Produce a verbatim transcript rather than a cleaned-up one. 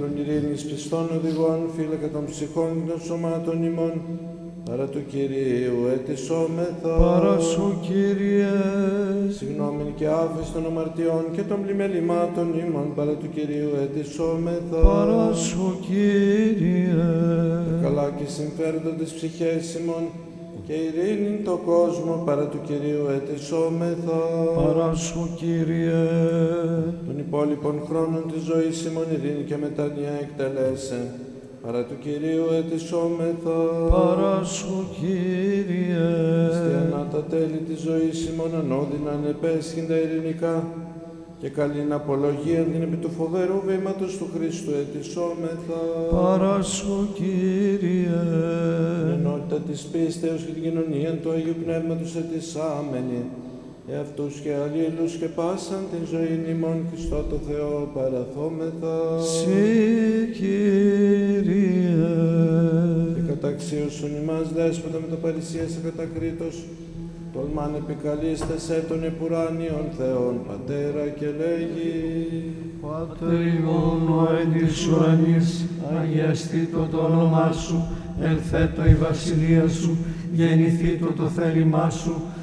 αγγέλων ειρήνης, πιστών οδηγών, φύλακα των ψυχών και των σωμάτων ημών, παρά του Κυρίου ετισόμεθα. Παράσου, Κύριε. Συγγνώμην και άφεση των αμαρτιών και των πλημελημάτων ημών, παρά του Κυρίου ετισόμεθα. Παράσου, Κύριε. Καλά και συμφέροντα της ψυχές ημών και ειρήνην το κόσμο, παρά του Κυρίου ετισόμεθα. Παράσου, Κύριε. Των υπόλοιπων χρόνων της ζωής ημών ειρήνη και μετάνοια εκτελέσε, παρά του Κυρίου ετισόμεθα. Παράσου, Κύριε. Χριστιανά τα τέλη της ζωής ημών ανώδυνα ανεπέσχυντα ειρηνικά και καλήν απολογίαν την επί του φοβερού βήματος του Χριστού ετισόμεθα. Παράσου, Κύριε. Την ενότητα της πίστεως και την κοινωνία του Αγίου Πνεύματος ετισάμενη, εαυτούς και αλλήλους και πάσαν την ζωή ημών Χριστό το Θεό παραθόμεθα. Συ, Κύριε. Και καταξίωσον ημάς δέσποτα με το παρησίασα κατακρίτως, τολμάν επικαλείστε σε των επουράνιων Θεών Πατέρα και λέγει: Πάτερ ημών ο εν της ουρανής, αγιαστήτω το όνομά σου, ελθέτω η βασιλεία σου, γεννηθήτω το θέλημά σου,